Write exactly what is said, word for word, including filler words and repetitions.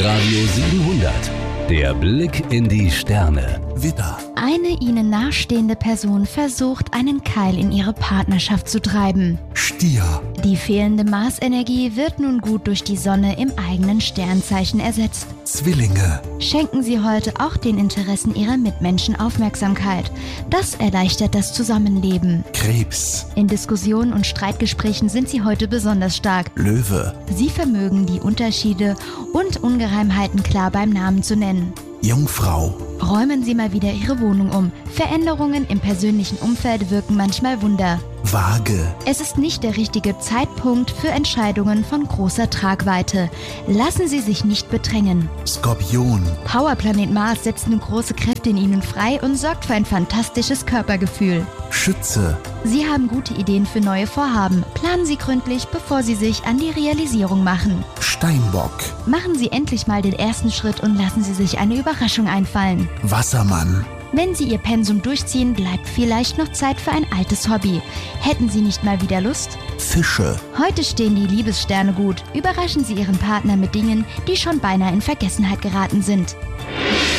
Hitradio siebenhundert. Der Blick in die Sterne. Widder. Eine ihnen nahestehende Person versucht, einen Keil in ihre Partnerschaft zu treiben. Stier. Die fehlende Marsenergie wird nun gut durch die Sonne im eigenen Sternzeichen ersetzt. Zwillinge. Schenken Sie heute auch den Interessen Ihrer Mitmenschen Aufmerksamkeit. Das erleichtert das Zusammenleben. Krebs. In Diskussionen und Streitgesprächen sind Sie heute besonders stark. Löwe. Sie vermögen die Unterschiede und Ungereimheiten klar beim Namen zu nennen. Jungfrau. Räumen Sie mal wieder Ihre Wohnung um. Veränderungen im persönlichen Umfeld wirken manchmal Wunder. Waage. Es ist nicht der richtige Zeitpunkt für Entscheidungen von großer Tragweite. Lassen Sie sich nicht bedrängen. Skorpion. Powerplanet Mars setzt nun große Kräfte in Ihnen frei und sorgt für ein fantastisches Körpergefühl. Schütze. Sie haben gute Ideen für neue Vorhaben. Planen Sie gründlich, bevor Sie sich an die Realisierung machen. Steinbock. Machen Sie endlich mal den ersten Schritt und lassen Sie sich eine Überraschung einfallen. Wassermann. Wenn Sie Ihr Pensum durchziehen, bleibt vielleicht noch Zeit für ein altes Hobby. Hätten Sie nicht mal wieder Lust? Fische. Heute stehen die Liebessterne gut. Überraschen Sie Ihren Partner mit Dingen, die schon beinahe in Vergessenheit geraten sind.